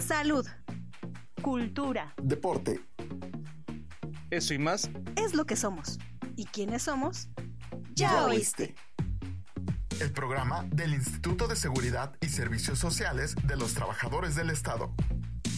Salud. Cultura. Deporte. Eso y más Es lo que somos. ¿Y quiénes somos? Ya oíste. El programa del Instituto de Seguridad y Servicios Sociales de los Trabajadores del Estado.